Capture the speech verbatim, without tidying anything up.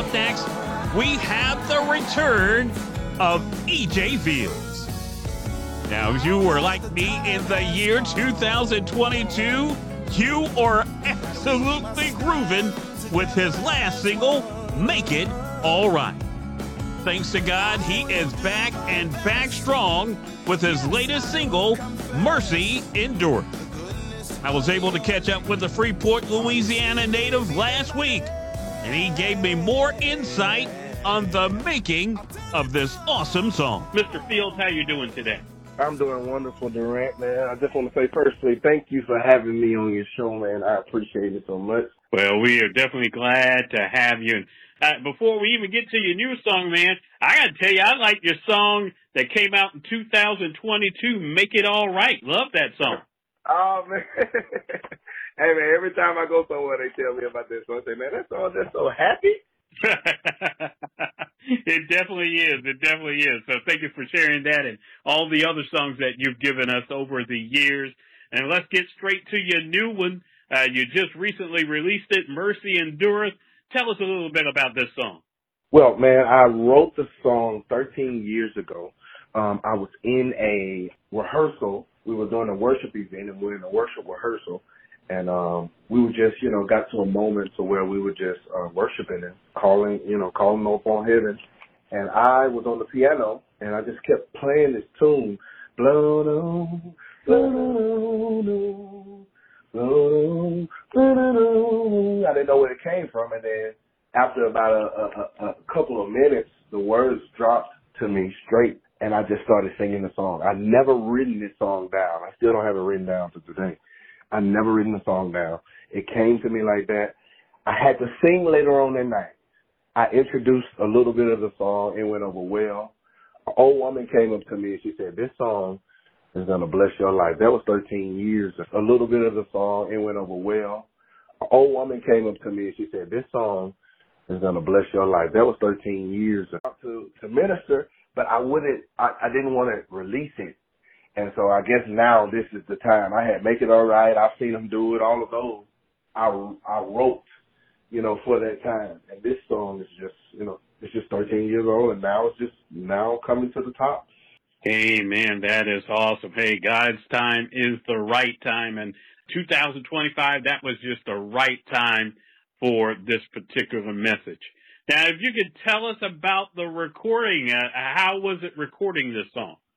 up next, we have the return of E J Fields. Now, if you were like me in the year two thousand twenty-two, you are absolutely grooving with his last single, Make It All Right. Thanks to God, he is back and back strong with his latest single, Mercy Endureth. I was able to catch up with the Freeport, Louisiana native last week, and he gave me more insight on the making of this awesome song. Mister Fields, how you doing today? I'm doing wonderful, Durant, man. I just want to say firstly, thank you for having me on your show, man. I appreciate it so much. Well, we are definitely glad to have you. Uh, before we even get to your new song, man, I got to tell you, I like your song that came out in two thousand twenty-two, Make It All Right. Love that song. Oh, man. Hey, man, every time I go somewhere, they tell me about that song. I say, man, that song just so happy. It definitely is. It definitely is. So thank you for sharing that and all the other songs that you've given us over the years. And let's get straight to your new one. Uh, you just recently released it, Mercy Endureth. Tell us a little bit about this song. Well, man, I wrote the song thirteen years ago. Um, I was in a rehearsal. We were doing a worship event, and we were in a worship rehearsal. And um, we were just, you know, got to a moment to where we were just uh, worshiping and calling, you know, calling up on heaven. And I was on the piano, and I just kept playing this tune. Blow, no, blow, no, no, blow, blow, no. I didn't know where it came from. And then after about a, a, a couple of minutes, the words dropped to me straight, and I just started singing the song. I'd never written this song down. I still don't have it written down to today. I never written the song down. It came to me like that. I had to sing later on that night. I introduced a little bit of the song. It went over well. An old woman came up to me and she said, this song is going to bless your life. That was thirteen years. A little bit of the song. It went over well. An old woman came up to me and she said, this song is going to bless your life. That was thirteen years to, to minister, but I wouldn't, I, I didn't want to release it. And so I guess now this is the time. I had Make It All Right. I've seen them do it, all of those. I, I wrote, you know, for that time. And this song is just, you know, it's just thirteen years old, and now it's just now coming to the top. Hey, man, that is awesome. Hey, God's time is the right time. And two thousand twenty-five, that was just the right time for this particular message. Now, if you could tell us about the recording, uh, how was it recording this song?